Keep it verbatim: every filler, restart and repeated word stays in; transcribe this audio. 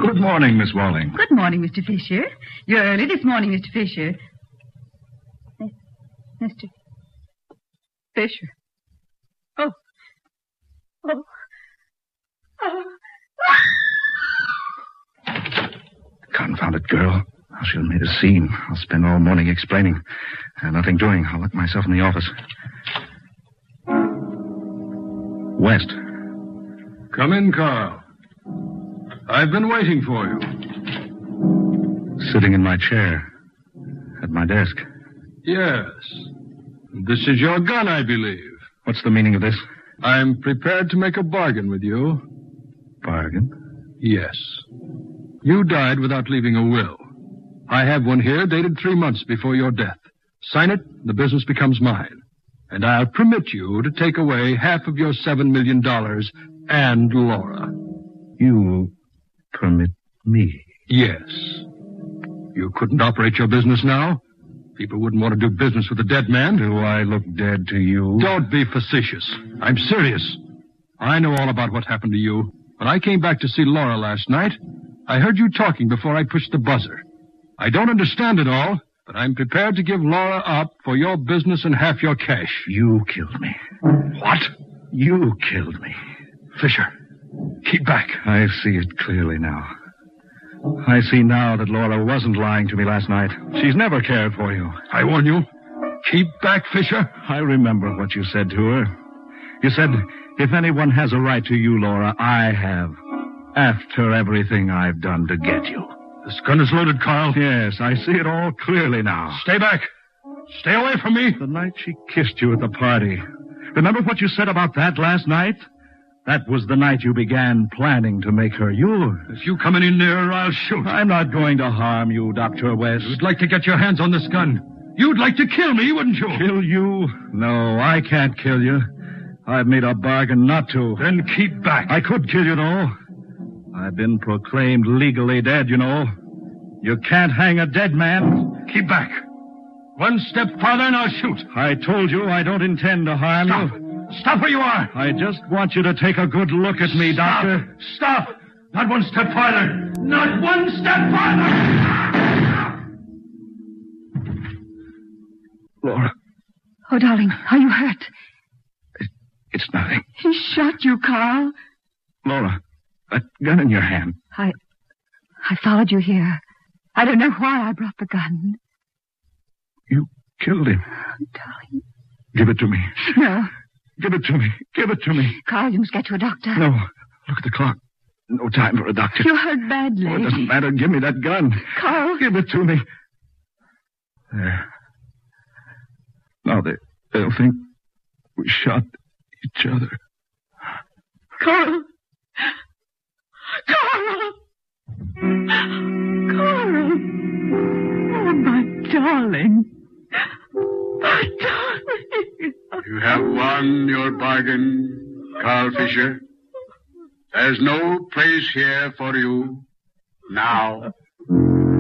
Good morning, Miss Walling. Good morning, Mister Fisher. You're early this morning, Mister Fisher. Mister Fisher. Oh. Oh. Oh. Confounded girl. Now she'll made a scene. I'll spend all morning explaining. Uh, nothing doing. I'll lock myself in the office. West. Come in, Carl. I've been waiting for you. Sitting in my chair. At my desk. Yes. This is your gun, I believe. What's the meaning of this? I'm prepared to make a bargain with you. Bargain? Yes. You died without leaving a will. I have one here dated three months before your death. Sign it, the business becomes mine. And I'll permit you to take away half of your seven million dollars and Laura. You permit me? Yes. You couldn't operate your business now. People wouldn't want to do business with a dead man. Do I look dead to you? Don't be facetious. I'm serious. I know all about what happened to you. When I came back to see Laura last night, I heard you talking before I pushed the buzzer. I don't understand it all, but I'm prepared to give Laura up for your business and half your cash. You killed me. What? You killed me. Fisher, keep back. I see it clearly now. I see now that Laura wasn't lying to me last night. She's never cared for you. I warn you, keep back, Fisher. I remember what you said to her. You said, if anyone has a right to you, Laura, I have. After everything I've done to get you. This gun is loaded, Carl. Yes, I see it all clearly now. Stay back. Stay away from me. The night she kissed you at the party. Remember what you said about that last night? That was the night you began planning to make her yours. If you come any nearer, I'll shoot. I'm not going to harm you, Doctor West. You'd like to get your hands on this gun. You'd like to kill me, wouldn't you? Kill you? No, I can't kill you. I've made a bargain not to. Then keep back. I could kill you, though. I've been proclaimed legally dead, you know. You can't hang a dead man. Keep back. One step farther and I'll shoot. I told you I don't intend to harm Stop. you. Stop where you are. I just want you to take a good look at me, Stop. Doctor. Stop. Not one step farther. Not one step farther. Laura. Oh, darling, are you hurt? It, it's nothing. He shot you, Carl. Laura, that gun in your hand. I... I followed you here. I don't know why I brought the gun. You killed him. Oh, darling. Give it to me. No. Give it to me. Give it to me. Carl, you must get to a doctor. No. Look at the clock. No time for a doctor. You're hurt badly. Oh, it doesn't matter. Give me that gun. Carl. Give it to me. There. Now they, they'll think we shot each other. Carl. Carl. Carl. Oh, my darling. My darling. You have won your bargain, Carl Fisher. There's no place here for you now.